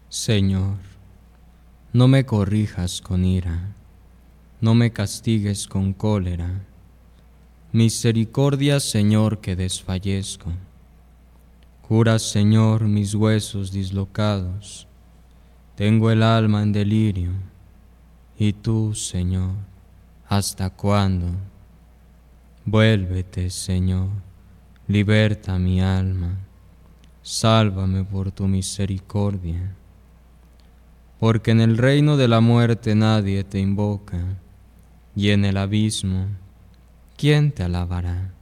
Señor, no me corrijas con ira, no me castigues con cólera. Misericordia, Señor, que desfallezco. Cura, Señor, mis huesos dislocados. Tengo el alma en delirio. Y tú, Señor, ¿hasta cuándo? Vuélvete, Señor, liberta mi alma. Sálvame por tu misericordia. Porque en el reino de la muerte nadie te invoca, y en el abismo, ¿quién te alabará?